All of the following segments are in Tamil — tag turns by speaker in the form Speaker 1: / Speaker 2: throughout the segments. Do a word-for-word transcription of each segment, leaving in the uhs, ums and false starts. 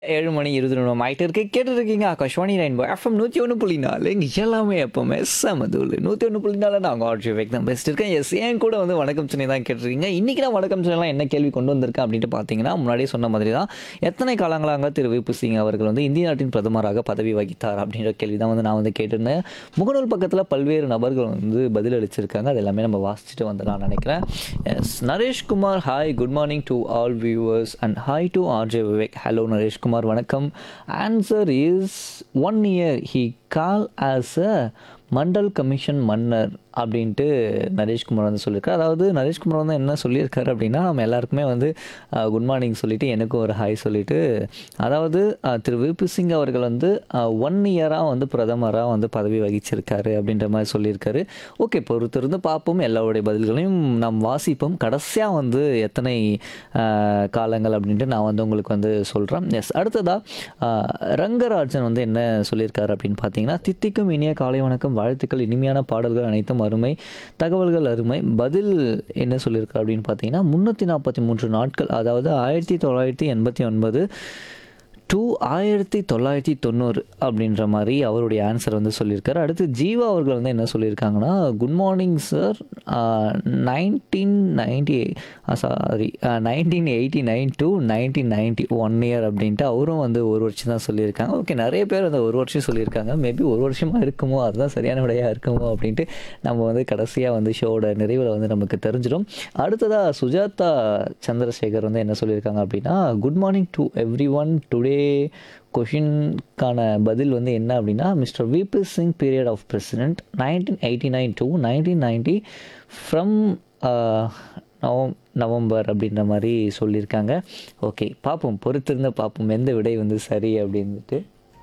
Speaker 1: ஏழு மணி இருபது நிமிடம் ஆயிட்டு இருக்கு. கேட்டுட்டு இருக்கீங்க ஆகாஷ்வாணி ரெயின்போ எஃப்எம் நூற்றி ஒன்று புள்ளி நாலு. இங்கே எல்லாமே எப்பவுமே செமதூள். நூற்றி ஒன்று புள்ளி நாலு நான் ஆர்ஜி விவேக் தான் பெஸ்ட் இருக்கேன். எஸ் என் கூட வந்து வணக்கம் சென்னை தான் கேட்டிருக்கீங்க. இன்றைக்கி நான் வணக்கம் சென்னைலாம் என்ன கேள்வி கொண்டு வந்திருக்கேன் அப்படின்ட்டு பார்த்தீங்கன்னா, முன்னாடியே சொன்ன மாதிரி தான் எத்தனை காலங்களாக திரு விபு சிங் அவர்கள் வந்து இந்திய நாட்டின் பிரதமராக பதவி வகித்தார் அப்படின்ற கேள்வி தான் வந்து நான் வந்து கேட்டிருந்தேன். முகநூல் பக்கத்தில் பல்வேறு நபர்கள் வந்து பதில் அளிச்சிருக்காங்க. அது எல்லாமே நம்ம வாசிச்சுட்டு வந்து நான் நினைக்கிறேன். S Naresh Kumar, hi good morning to all viewers and hi to RJ Vivek. Hello Naresh Kumar, வணக்கம். Answer is one year he called as a Mandal commission மன்னர் அப்படின்ட்டு நரேஷ்குமார் வந்து சொல்லியிருக்காரு. அதாவது நரேஷ்குமார் வந்து என்ன சொல்லியிருக்காரு அப்படின்னா, நம்ம எல்லாருக்குமே வந்து குட் மார்னிங் சொல்லிவிட்டு எனக்கும் ஒரு ஹாய் சொல்லிவிட்டு, அதாவது திரு விபி சிங் அவர்கள் வந்து ஒன் இயராக வந்து பிரதமராக வந்து பதவி வகிச்சிருக்காரு அப்படின்ற மாதிரி சொல்லியிருக்காரு. ஓகே, பொறுத்திருந்து பார்ப்போம். எல்லாருடைய பதில்களையும் நாம் வாசிப்போம். கடைசியாக வந்து எத்தனை காலங்கள் அப்படின்ட்டு நான் வந்து உங்களுக்கு வந்து சொல்கிறேன். எஸ், அடுத்ததாக ரங்கராஜன் வந்து என்ன சொல்லியிருக்காரு அப்படின்னு பார்த்தீங்கன்னா, தித்திக்கும் இனிய காலை வணக்கம், வாழ்த்துக்கள், இனிமையான பாடல்கள் அனைத்தும் அருமை, தகவல்கள் அருமை. பதில் என்ன சொல்லியிருக்காரு அப்படின்னு பார்த்தீங்கன்னா, முந்நூற்றி நாற்பத்தி மூன்று நாட்கள், அதாவது ஆயிரத்தி தொள்ளாயிரத்தி எண்பத்தி ஒன்பது டூ ஆயிரத்தி தொள்ளாயிரத்தி தொண்ணூறு அப்படின்ற மாதிரி அவருடைய ஆன்சர் வந்து சொல்லியிருக்காரு. அடுத்து ஜீவா அவர்கள் வந்து என்ன சொல்லியிருக்காங்கன்னா, good morning sir, nineteen ninety sorry nineteen eighty nine to nineteen ninety one year அப்படின்ட்டு அவரும் வந்து ஒரு வருஷம் தான் சொல்லியிருக்காங்க. ஓகே, நிறைய பேர் அந்த ஒரு வருஷம் சொல்லியிருக்காங்க. மேபி ஒரு வருஷமாக இருக்குமோ, அதுதான் சரியான விடையாக இருக்குமோ அப்படின்ட்டு நம்ம வந்து கடைசியாக வந்து ஷோட நிறைவில் வந்து நமக்கு தெரிஞ்சிடும். அடுத்ததாக சுஜாதா சந்திரசேகர் வந்து என்ன சொல்லியிருக்காங்க அப்படின்னா, good morning to every one, today கொஷின்கான பதில் வந்து என்ன அப்படின்னா, mister VP Singh period of president nineteen eighty nine to nineteen ninety from Navam November அப்படின்ற மாதிரி சொல்லியிருக்காங்க. ஓகே, பார்ப்போம், பொறுத்திருந்த பார்ப்போம் எந்த விடை வந்து சரி அப்படின்ட்டு.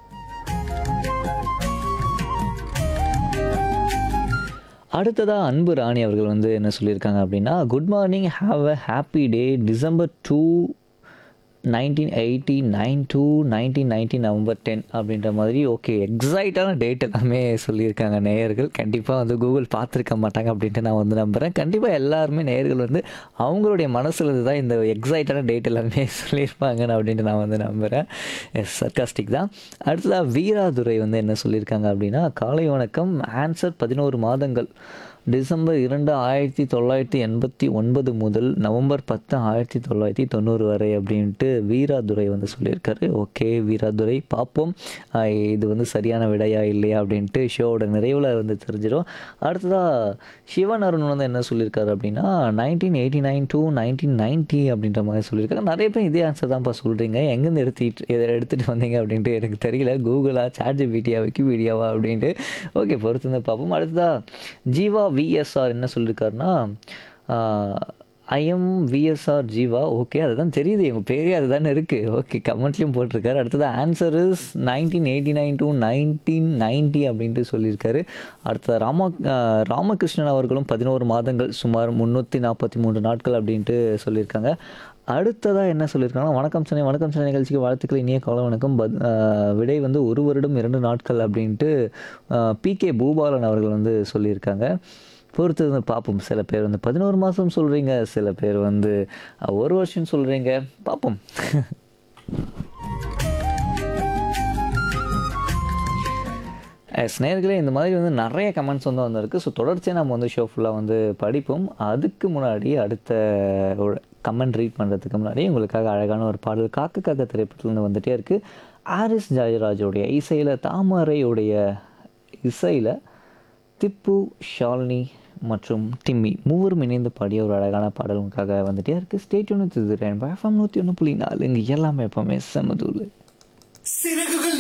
Speaker 1: அடுத்ததாக அன்பு ராணி அவர்கள் வந்து என்ன சொல்லியிருக்காங்க அப்படின்னா, good morning, have a happy day, December two nineteen eighty nine to nineteen ninety November ten அப்படின்ற மாதிரி. ஓகே, எக்ஸைட்டான டேட் எல்லாமே சொல்லியிருக்காங்க நேயர்கள். கண்டிப்பாக வந்து கூகுள் பார்த்துருக்க மாட்டாங்க அப்படின்ட்டு நான் வந்து நம்புகிறேன். கண்டிப்பாக எல்லாருமே நேயர்கள் வந்து அவங்களுடைய மனசில் தான் இந்த எக்ஸைட்டான டேட் எல்லாமே சொல்லியிருப்பாங்கன்னு அப்படின்ட்டு நான் வந்து நம்புகிறேன். எஸ், சர்க்காஸ்டிக் தான். அடுத்ததாக வீராதுரை வந்து என்ன சொல்லியிருக்காங்க அப்படின்னா, காலை வணக்கம், ஆன்சர் பதினோரு மாதங்கள், டிசம்பர் இரண்டு ஆயிரத்தி தொள்ளாயிரத்தி எண்பத்தி ஒன்பது முதல் நவம்பர் பத்து ஆயிரத்தி தொள்ளாயிரத்தி தொண்ணூறு வரை அப்படின்ட்டு வீராதுரை வந்து சொல்லியிருக்காரு. ஓகே வீராதுரை, பார்ப்போம் இது வந்து சரியான விடையா இல்லையா அப்படின்ட்டு ஷோவோட நிறைவில் வந்து தெரிஞ்சிடும். அடுத்ததாக சிவன் அருண் வந்து என்ன சொல்லியிருக்காரு அப்படின்னா, nineteen eighty nine to nineteen ninety அப்படின்ற மாதிரி சொல்லியிருக்காங்க. நிறைய பேர் இதே ஆன்சர் தான்ப்பா சொல்கிறீங்க, எங்கேருந்து எடுத்துட்டு இதை எடுத்துகிட்டு வந்தீங்க அப்படின்ட்டு எனக்கு தெரியல. கூகுளா, சாட் ஜிபிடியா, விக்கிபீடியாவா அப்படின்ட்டு. ஓகே, பொறுத்து வந்து பார்ப்போம். அடுத்ததாக ஜீவா விஎஸ்ஆர் என்ன சொல்லியிருக்காருன்னா, ஐஎம் விஎஸ்ஆர் ஜீவா. ஓகே, அதுதான் தெரியுது, எங்கள் பேரே அதுதானே இருக்குது. ஓகே, கமெண்ட்லேயும் போட்டிருக்காரு. அடுத்தது answer is nineteen eighty nine to nineteen ninety அப்படின்ட்டு சொல்லியிருக்காரு. அடுத்தது ராமா ராமகிருஷ்ணன் அவர்களும் பதினோரு மாதங்கள், சுமார் முந்நூற்றி நாற்பத்தி மூன்று நாட்கள் அப்படின்ட்டு சொல்லியிருக்காங்க. அடுத்ததாக என்ன சொல்லியிருக்காங்கன்னா, வணக்கம் சென்னை, வணக்கம் சென்னை நிகழ்ச்சிக்கு வாழ்த்துக்கள், இனிய காலை வணக்கம், பத் விடை வந்து ஒரு வருடம் இரண்டு நாட்கள் அப்படின்ட்டு பி கே பூபாலன் அவர்கள் வந்து சொல்லியிருக்காங்க. பொறுத்து வந்து பார்ப்போம். சில பேர் வந்து பதினோரு மாதம் சொல்கிறீங்க, சில பேர் வந்து ஒரு வருஷம் சொல்கிறீங்க, பார்ப்போம். எஸ் நேயர்களே, இந்த மாதிரி வந்து நிறைய கமெண்ட்ஸ் வந்து வந்திருக்கு. ஸோ தொடர்ச்சியாக நம்ம வந்து ஷோ ஃபுல்லாக வந்து படிப்போம். அதுக்கு முன்னாடி அடுத்த கமெண்ட் ரீட் பண்ணுறதுக்கு முன்னாடி உங்களுக்காக அழகான ஒரு பாடல் காக்க காக்க திரைப்படத்துலேருந்து வந்துகிட்டே இருக்குது. ஆரிஸ் ஜெயராஜோடைய இசையில், தாமரையுடைய இசையில் திப்பு, ஷாலினி மற்றும் டிம்மி மூவரும் இணைந்து பாடிய ஒரு அழகான பாடல் உங்களுக்காக வந்துகிட்டே இருக்குது. ஸ்டேட் ஒன்று எஃப்எம் நூற்றி ஒன்று புள்ளி நாலு. இங்கே எல்லாமே எப்போவுமே செமதூள்.